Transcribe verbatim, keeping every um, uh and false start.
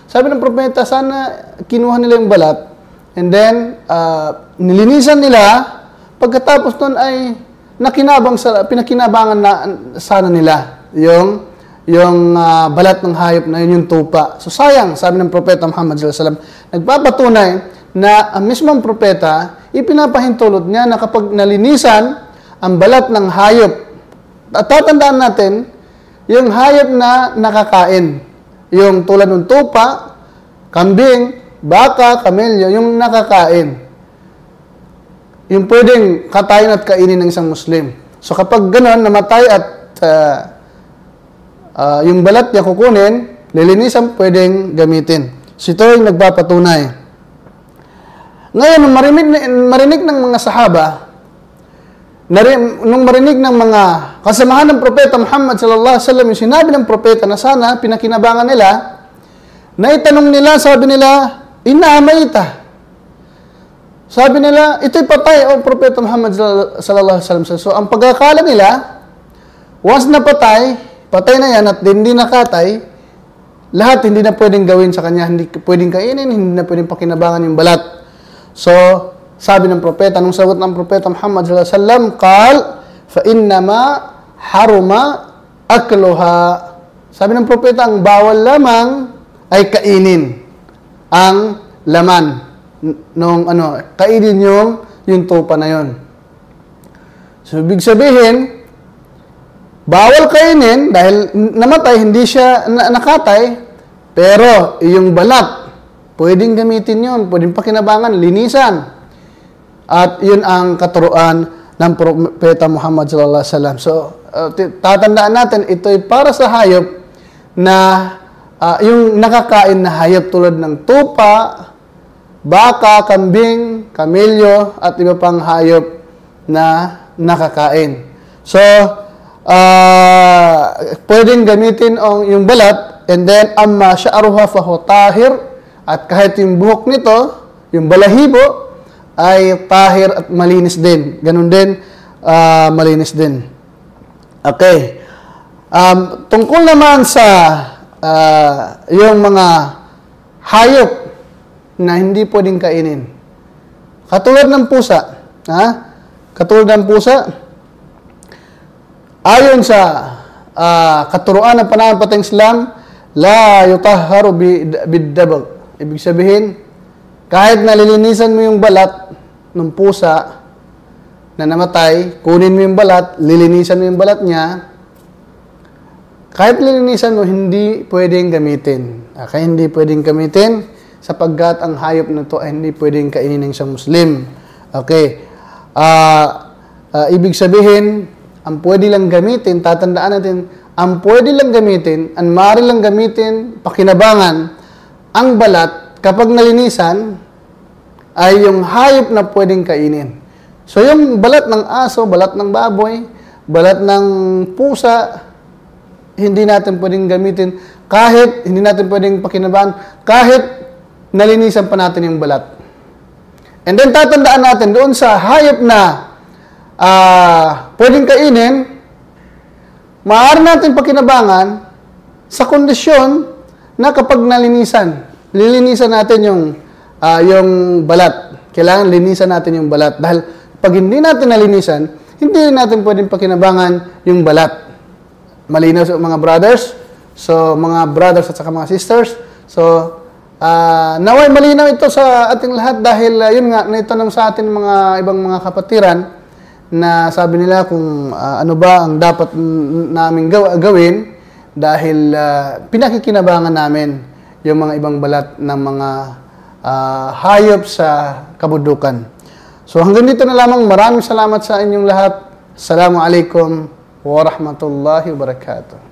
Sabi ng propeta, sana kinuha nila yung balat and then uh, nilinisan nila, pagkatapos nun ay nakinabang sa, pinakinabangan na sana nila yung yung uh, balat ng hayop na yun, yung tupa. So sayang, sabi ng propeta Muhammad sallallahu alaihi wasallam, nagpapatunay na ang mismong propeta, ipinapahintulot niya na kapag nalinisan ang balat ng hayop, at tatandaan natin, yung hayop na nakakain, yung tulad ng tupa, kambing, baka, kamelyo, yung nakakain, yung pwedeng katayin at kainin ng isang Muslim. So kapag gano'n, namatay at uh, uh, yung balat niya kukunin, lilinisan, pwedeng gamitin. So ito yung nagpapatunay. Ngayon, nung marinig, marinig ng mga sahaba, nari, nung marinig ng mga kasamahan ng propeta Muhammad sallallahu alaihi wasallam, yung sinabi ng propeta na sana pinakinabangan nila, naitanong nila, sabi nila, inamayta. Sabi nila, ito'y patay o propeta Muhammad sallallahu alaihi wasallam. So, ang pagkakala nila, once na patay, patay na yan at hindi nakatay, lahat hindi na pwedeng gawin sa kanya, hindi pwedeng kainin, hindi na pwedeng pakinabangan yung balat. So, sabi ng propeta, nung sagot ng propeta Muhammad sallallahu alaihi wasallam, qal, fa innama haruma akluha. Sabi ng propeta, ang bawal lamang ay kainin ang laman nung ano, kainin yung yung tupa na yon. So, ibig sabihin, bawal kainin dahil namatay, hindi siya na, nakatay, pero yung balat, pwedeng gamitin yun, pwedeng pakinabangan, linisan. At yun ang katuruan ng propeta Muhammad sallallahu alaihi wasallam. So, uh, tatandaan natin, ito'y para sa hayop na uh, yung nakakain na hayop tulad ng tupa, baka, kambing, kamelyo, at iba pang hayop na nakakain. So, uh, pwedeng gamitin ang yung balat, and then, amma sha'ruha fahu tahir, at kahit yung buhok nito, yung balahibo, ay tahir at malinis din. Ganun din, uh, malinis din. Okay. Um, tungkol naman sa uh, yung mga hayop na hindi pwedeng kainin. Katulad ng pusa. Ha? Katulad ng pusa. Ayon sa uh, katuruan ng pananampalatayang Islam, la yutahharu bid-dabag. Ibig sabihin, kahit nalilinisan mo yung balat ng pusa na namatay, kunin mo yung balat, lilinisan mo yung balat niya, kahit lilinisan mo, hindi pwedeng gamitin. Okay, hindi pwedeng gamitin sapagkat ang hayop na ito ay hindi pwedeng kainin ng isang Muslim. Okay. Uh, uh, ibig sabihin, ang pwede lang gamitin, tatandaan natin, ang pwede lang gamitin, ang maaari lang gamitin, pakinabangan, ang balat, kapag nalinisan, ay yung hayop na pwedeng kainin. So, yung balat ng aso, balat ng baboy, balat ng pusa, hindi natin pwedeng gamitin, kahit hindi natin pwedeng pakinabangan, kahit nalinisan pa natin yung balat. And then, tatandaan natin, doon sa hayop na uh, pwedeng kainin, maaari natin pakinabangan sa kondisyon na kapag nalinisan, lilinisan natin yung, uh, yung balat. Kailangan linisan natin yung balat. Dahil pag hindi natin nalinisan, hindi natin pwedeng pakinabangan yung balat. Malinaw sa mga brothers, so mga brothers at saka mga sisters. So, Uh, naway malinaw ito sa ating lahat dahil uh, yun nga, naitanong sa atin mga ibang mga kapatiran na sabi nila kung uh, ano ba ang dapat namin gaw- gawin dahil uh, pinakikinabangan namin yung mga ibang balat ng mga uh, hayop sa kabudukan. So hanggang dito na lamang, maraming salamat sa inyong lahat. Assalamualaikum warahmatullahi wabarakatuh.